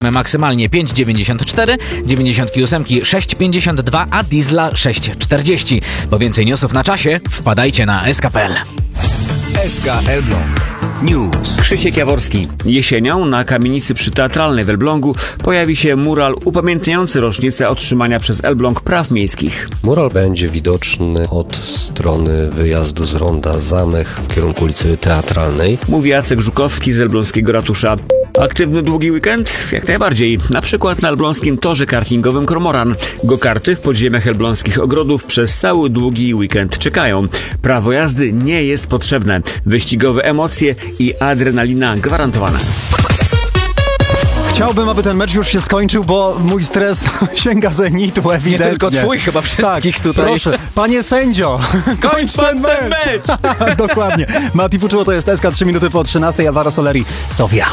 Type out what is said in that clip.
maksymalnie 5,94, 98 6,52, a diesla 6,40. Po więcej newsów na czasie wpadajcie na sk.pl. SK Elbląg News. Krzysiek Jaworski. Jesienią na kamienicy przy Teatralnej w Elblągu pojawi się mural upamiętniający rocznicę otrzymania przez Elbląg praw miejskich. Mural będzie widoczny od strony wyjazdu z ronda Zamek w kierunku ulicy Teatralnej. Mówi Jacek Żukowski z elbląskiego ratusza. Aktywny długi weekend? Jak najbardziej. Na przykład na elbląskim torze kartingowym Kormoran. Go-karty w podziemiach elbląskich ogrodów przez cały długi weekend czekają. Prawo jazdy nie jest potrzebne. Wyścigowe emocje i adrenalina gwarantowana. Chciałbym, aby ten mecz już się skończył, bo mój stres sięga zenitu ewidentnie. Nie tylko twój, chyba wszystkich tak, tutaj. Proszę, panie sędzio, Kończ pan ten mecz! Dokładnie. Mati Puczuło, to jest SK 3 minuty po 13, Alvaro Soleri, Sofia.